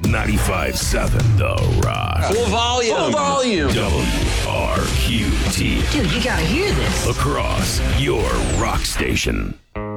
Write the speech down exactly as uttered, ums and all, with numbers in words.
ninety-five point seven The Rock. Full volume. Full volume. W R Q T. Dude, you gotta hear this. Across your rock station.